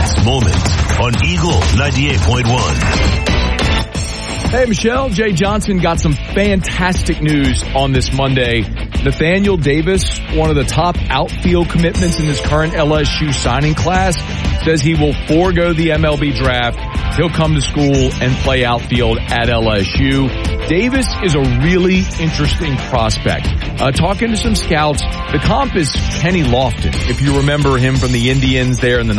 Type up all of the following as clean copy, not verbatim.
Sports Moment on Eagle 98.1. Hey, Michelle, Jay Johnson got some fantastic news on this Monday. Nathaniel Davis, one of the top outfield commitments in this current LSU signing class, says he will forego the MLB draft. He'll come to school and play outfield at LSU. Davis is a really interesting prospect. Talking to some scouts, the comp is Kenny Lofton, if you remember him from the Indians there in the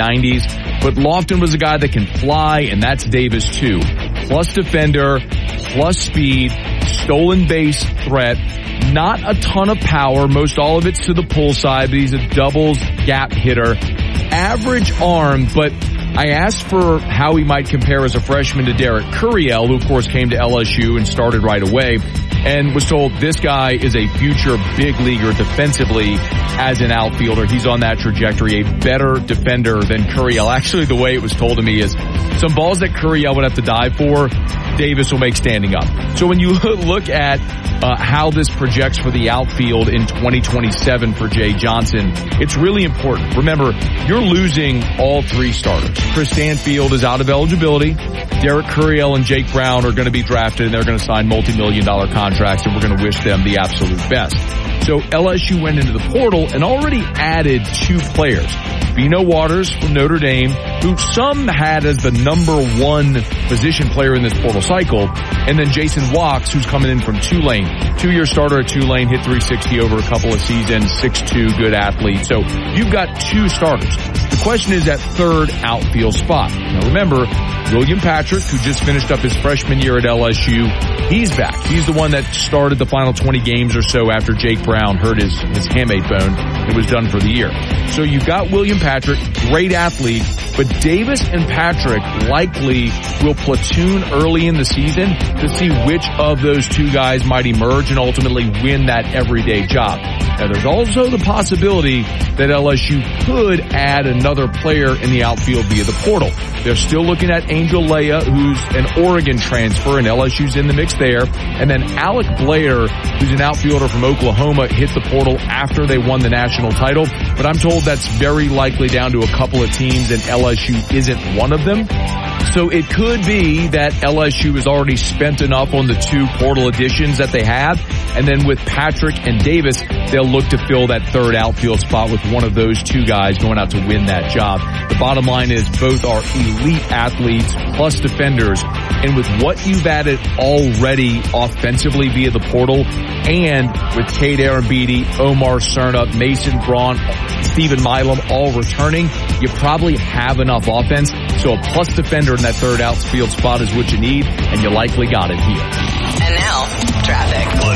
1990s. But Lofton was a guy that can fly, and that's Davis too. Plus defender, plus speed, stolen base threat, not a ton of power. Most all of it's to the pull side, but he's a doubles gap hitter. Average arm, but I asked for how he might compare as a freshman to Derek Curiel, who of course came to LSU and started right away, and was told this guy is a future big leaguer defensively as an outfielder. He's on that trajectory, a better defender than Curiel. Actually, the way it was told to me is some balls that Curiel would have to dive for, Davis will make standing up. So when you look at how this projects for the outfield in 2027 for Jay Johnson, it's really important. Remember, you're losing all three starters. Chris Stanfield is out of eligibility. Derek Curiel and Jake Brown are going to be drafted, and they're going to sign multi-million-dollar contracts, and we're going to wish them the absolute best. So LSU went into the portal and already added two players. Bino Waters from Notre Dame, who some had as the number one position player in this portal cycle, and then Jason Wachs, who's coming in from Tulane. 2-year starter at Tulane, hit 360 over a couple of seasons, 6'2", good athlete. So you've got two starters. The question is that third outfield spot. Now remember, William Patrick, who just finished up his freshman year at LSU, he's back. He's the one that started the final 20 games or so after Jake Brown hurt his hamate bone and was done for the year. So you've got William Patrick, great athlete, but Davis and Patrick likely will platoon early in the season to see which of those two guys might emerge and ultimately win that everyday job. Now there's also the possibility that LSU could add another player in the outfield via the portal. They're still looking at Angel Leia, who's an Oregon transfer, and LSU's in the mix there. And then Alec Blair, who's an outfielder from Oklahoma, hit the portal after they won the national title. But I'm told that's very likely down to a couple of teams, and LSU isn't one of them. So it could be that LSU has already spent enough on the two portal additions that they have, and then with Patrick and Davis, they'll look to fill that third outfield spot with one of those two guys going out to win that job. The bottom line is both are elite athletes plus defenders, and with what you've added already offensively via the portal, and with Cade Arambidi, Omar Cerna, Mason Braun, Stephen Milam all returning, you probably have enough offense. So a plus defender in that third outfield spot is what you need, and you likely got it here. And now, traffic. On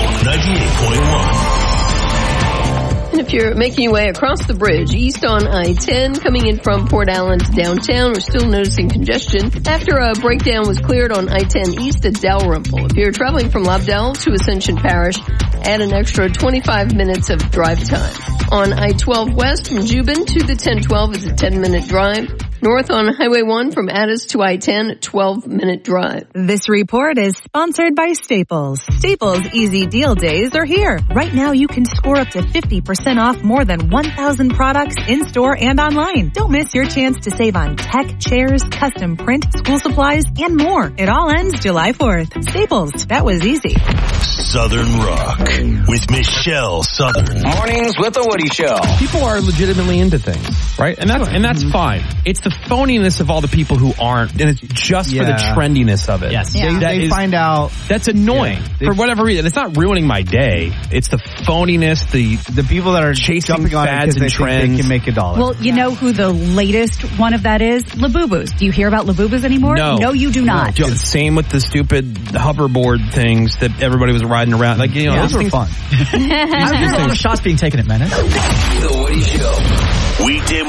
Eagle 98.1. And if you're making your way across the bridge, east on I-10, coming in from Port Allen to downtown, we're still noticing congestion after a breakdown was cleared on I-10 east at Dalrymple. If you're traveling from Lobdell to Ascension Parish, add an extra 25 minutes of drive time. On I-12 west from Juban to the 1012 is a 10-minute drive. North on Highway 1 from Addis to I-10, 12-minute drive. This report is sponsored by Staples. Staples Easy Deal Days are here. Right now you can score up to 50% off more than 1,000 products in-store and online. Don't miss your chance to save on tech, chairs, custom print, school supplies, and more. It all ends July 4th. Staples, that was easy. Southern Rock with Michelle Southern. Mornings with the Woody Show. People are legitimately into things, right? And that's fine. It's the phoniness of all the people who aren't, and it's just for the trendiness of it. Yes. Yeah. They find out. That's annoying for whatever reason. It's not ruining my day. It's the phoniness, the people that are chasing fads and trends. They can make $1. Well, you know who the latest one of that is? Labubus. Do you hear about Labubus anymore? No, you do not. No. Same with the stupid hoverboard things that everybody was riding around. Like, those were fun. I heard a lot of shots being taken at Menace. The Woody Show. Weekday